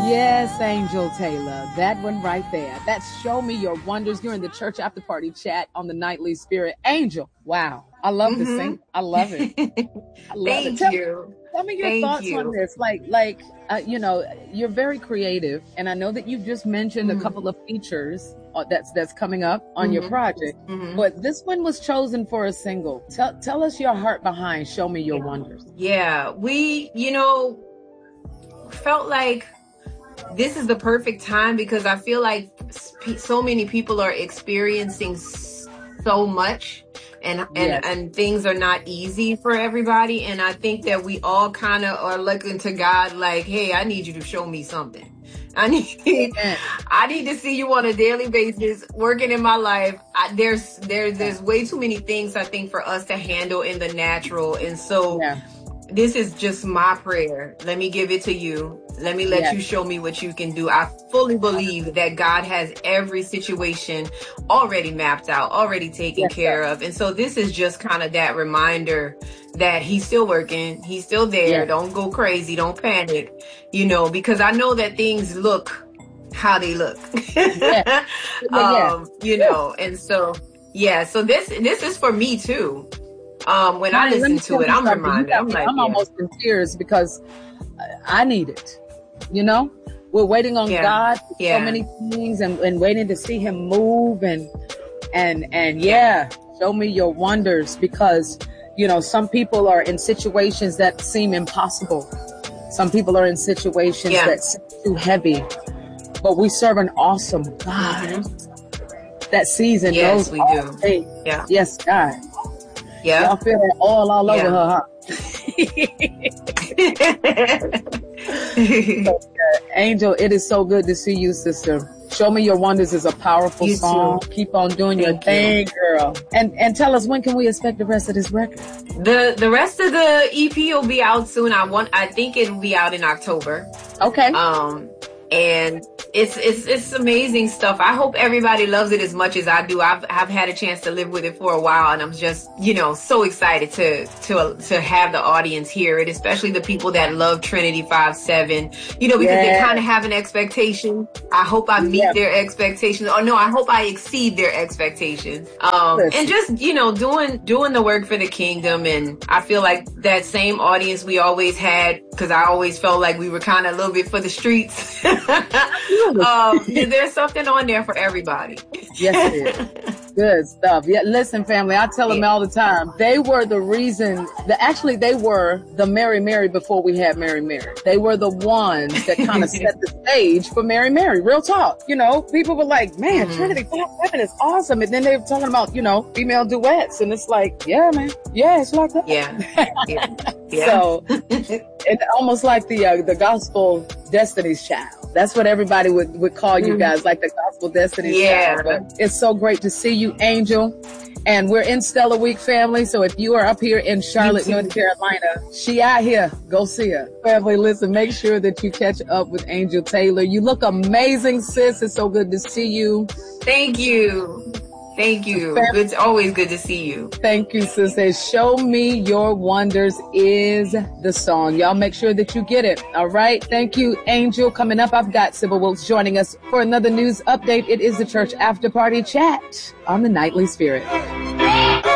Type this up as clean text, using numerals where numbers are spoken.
Yes, Angel Taylor. That one right there. That's Show Me Your Wonders. You're in the church after party chat on the Nightly Spirit. Angel, wow. I love this thing. I love it. I love it. Thank you. Tell me your Thank thoughts on you. this. You're very creative, and I know that you just mentioned a couple of features that's coming up on your project, but this one was chosen for a single. Tell us your heart behind Show Me Your Wonders. Yeah, we, felt like this is the perfect time because I feel like so many people are experiencing so much and things are not easy for everybody. And I think that we all kind of are looking to God like, hey, I need you to show me something. I need to see you on a daily basis working in my life. There's way too many things I think for us to handle in the natural. And so this is just my prayer. Let me give it to you. Let me let you show me what you can do. I fully believe that God has every situation already mapped out, already taken care of. And so this is just kind of that reminder that he's still working. He's still there. Don't go crazy. Don't panic, because I know that things look how they look, and so, so this is for me too. When I listen to it, I'm reminded. I'm almost in tears because I need it. We're waiting on God for so many things and waiting to see him move and show me your wonders because, some people are in situations that seem impossible. Some people are in situations that seem too heavy, but we serve an awesome God that sees and knows all things. Yeah. Yes, God. Yeah. Y'all feel that all over her, huh? Angel, it is so good to see you, sister. Show Me Your Wonders is a powerful song. Too. Keep on doing your thing, girl. And tell us, when can we expect the rest of this record? The rest of the EP will be out soon. I think it will be out in October. Okay. And it's amazing stuff. I hope everybody loves it as much as I do. I've had a chance to live with it for a while, and I'm just, so excited to have the audience hear it, especially the people that love Trinity 5-7, because they kind of have an expectation. I hope I meet their expectations. Or no, I hope I exceed their expectations. And just, doing the work for the kingdom. And I feel like that same audience we always had, because I always felt like we were kind of a little bit for the streets. There's something on there for everybody. Yes, it is. Good stuff. Yeah, listen, family, I tell them all the time, they were the reason they were the Mary Mary before we had Mary Mary. They were the ones that kind of set the stage for Mary Mary. Real talk. People were like, man, Trinity 5-7 is awesome. And then they were talking about, female duets. And it's like, yeah, man. Yeah, it's like that. Yeah. So it's almost like the gospel Destiny's Child. That's what everybody would call you guys, like the gospel Destiny's Child. But it's so great to see you, Angel. And we're in Stellar Week, family. So if you are up here in Charlotte, North Carolina, she out here. Go see her. Family, listen, make sure that you catch up with Angel Taylor. You look amazing, sis. It's so good to see you. Thank you. Thank you. It's always good to see you. Thank you, sister. Show Me Your Wonders is the song. Y'all make sure that you get it. All right. Thank you, Angel. Coming up, I've got Sybil Wilkes joining us for another news update. It is the Church After Party Chat on the Nightly Spirit.